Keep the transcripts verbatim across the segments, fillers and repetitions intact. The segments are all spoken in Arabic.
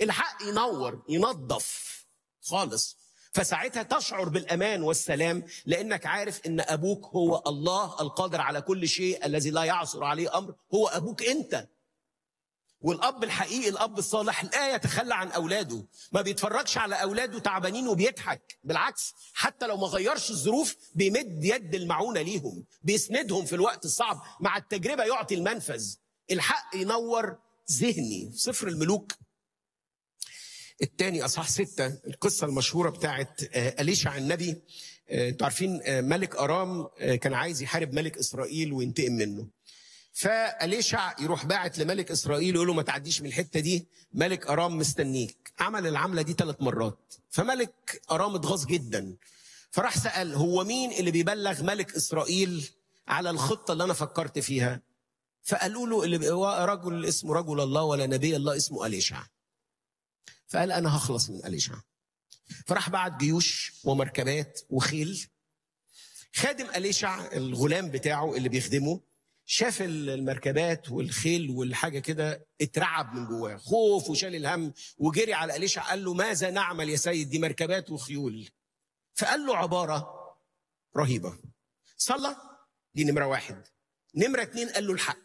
الحق ينور ينظف خالص. فساعتها تشعر بالأمان والسلام، لأنك عارف إن أبوك هو الله القادر على كل شيء الذي لا يعثر عليه أمر، هو أبوك أنت. والأب الحقيقي، الأب الصالح، لا يتخلى عن أولاده، ما بيتفرجش على أولاده تعبانين وبيضحك، بالعكس حتى لو ما غيرش الظروف بيمد يد المعونة ليهم، بيسندهم في الوقت الصعب، مع التجربة يعطي المنفذ. الحق ينور ذهني. سفر الملوك الثاني اصحاح ستة، القصه المشهوره بتاعت أليشع النبي. انتوا عارفين ملك ارام كان عايز يحارب ملك اسرائيل وينتقم منه، فأليشع يروح باعت لملك اسرائيل يقول له ما تعديش من الحته دي، ملك ارام مستنيك. عمل العمله دي ثلاث مرات، فملك ارام اتغاظ جدا، فراح سأل هو مين اللي بيبلغ ملك اسرائيل على الخطه اللي انا فكرت فيها؟ فقالوا له اللي هو رجل اسمه رجل الله ولا نبي الله اسمه أليشع. فقال أنا هخلص من أليشع. فراح بعت جيوش ومركبات وخيل. خادم أليشع الغلام بتاعه اللي بيخدمه شاف المركبات والخيل والحاجة كده، اترعب من جواه، خوف وشال الهم، وجري على أليشع قال له ماذا نعمل يا سيد؟ دي مركبات وخيول. فقال له عبارة رهيبة. صلى، دي نمرة واحد. نمرة اتنين قال له الحق.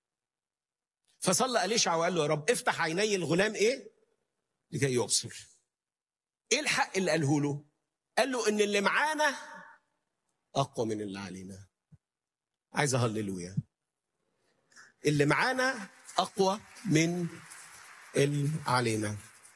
فصلى أليشع وقال له يا رب افتح عيني الغلام ايه لكي يبصر. ايه الحق اللي قاله له؟ قال له ان اللي معانا اقوى من اللي علينا. عايز هللويا. اللي معانا اقوى من اللي علينا.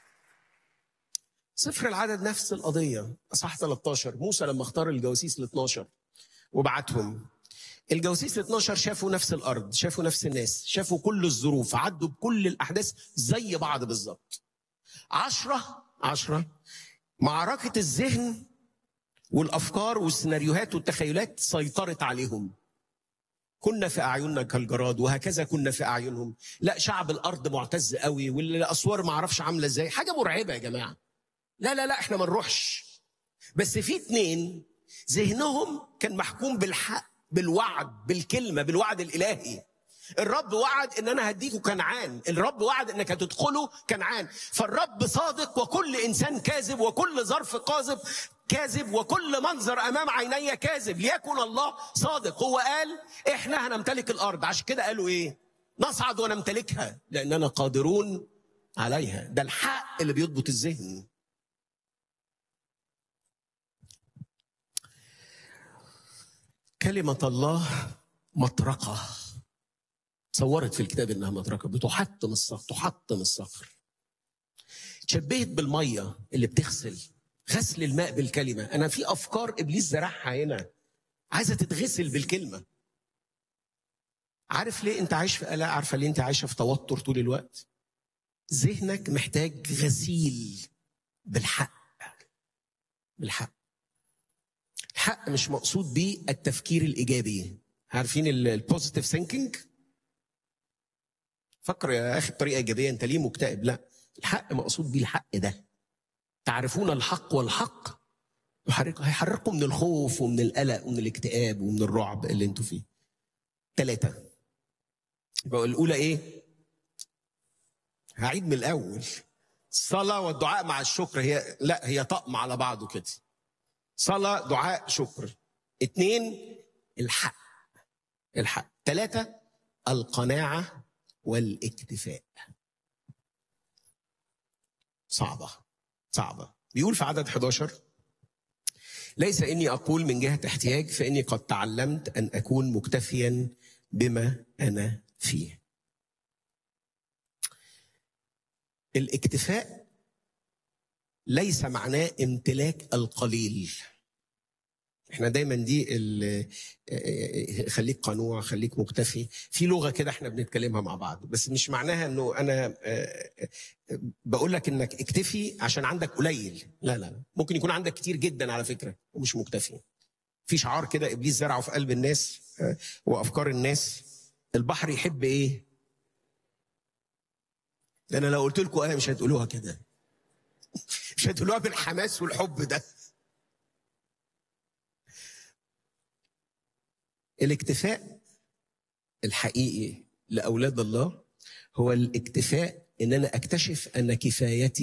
سفر العدد نفس القضيه، اصحاح ثلاثة عشر. موسى لما اختار الجواسيس ال اثناشر وبعتهم، الجواسيس ال اثناشر شافوا نفس الارض، شافوا نفس الناس، شافوا كل الظروف، عدوا بكل الاحداث زي بعض بالظبط. عشرة عشرة معركة الذهن والأفكار والسيناريوهات والتخيلات سيطرت عليهم. كنا في أعيننا كالجراد وهكذا كنا في أعينهم. لا، شعب الأرض معتز قوي، والأسوار ما عرفش عاملة ازاي، حاجة مرعبة يا جماعة. لا لا لا احنا ما نروحش. بس في اتنين ذهنهم كان محكوم بالحق، بالوعد، بالكلمة، بالوعد الإلهي. الرب وعد ان انا هديكوا كنعان، الرب وعد انك هتدخلوا كنعان. فالرب صادق وكل انسان كاذب، وكل ظرف قاذب كاذب، وكل منظر امام عيني كاذب، ليكن الله صادق. هو قال احنا هنمتلك الارض، عشان كده قالوا ايه؟ نصعد ونمتلكها لاننا قادرون عليها. ده الحق اللي بيضبط الذهن. كلمة الله مطرقة، صورت في الكتاب انها مطرقه بتحطم الصخر، تحطم الصخر. شبهت بالميه اللي بتغسل، غسل الماء بالكلمه. انا في افكار ابليس زرعها هنا عايزه تتغسل بالكلمه. عارف ليه انت عايش في قلق؟ عارفه ليه انت عايشه في توتر طول الوقت؟ ذهنك محتاج غسيل بالحق. بالحق. الحق مش مقصود بيه التفكير الايجابي. عارفين البوزيتيف ثينكينج؟ فكر يا اخي بطريقه ايجابيه، انت ليه مكتئب؟ لا، الحق مقصود بيه الحق ده. تعرفون الحق والحق هيحرركم من الخوف ومن القلق ومن الاكتئاب ومن الرعب اللي انتوا فيه. ثلاثة. يبقى الاولى ايه؟ هعيد من الاول. الصلاه والدعاء مع الشكر، هي لا هي طقم على بعضه كده. صلاه، دعاء، شكر. اتنين، الحق. الحق. ثلاثة، القناعه والاكتفاء. صعبة صعبة. بيقول في عدد احد عشر ليس إني أقول من جهة احتياج، فإني قد تعلمت أن أكون مكتفيا بما أنا فيه. الاكتفاء ليس معناه امتلاك القليل. احنا دايما دي خليك قنوع، خليك مكتفي، في لغه كده احنا بنتكلمها مع بعض، بس مش معناها انه انا بقول لك انك اكتفي عشان عندك قليل. لا لا، ممكن يكون عندك كتير جدا على فكره ومش مكتفي. في شعار كده ابليس زرعه في قلب الناس وافكار الناس: البحر يحب ايه؟ لان لو قلت لكم ايه مش هتقولوها كده، مش هتقولوها بالحماس والحب ده. الاكتفاء الحقيقي لأولاد الله هو الاكتفاء ان انا اكتشف ان كفايتي